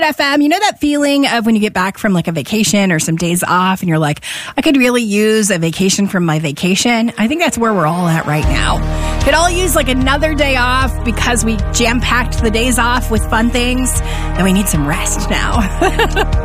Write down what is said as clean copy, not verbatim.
FM. You know that feeling of when you get back from like a vacation or some days off and you're like, I could really use a vacation from my vacation. I think that's where we're all at right now. Could all use like another day off because we jam-packed the days off with fun things and we need some rest now.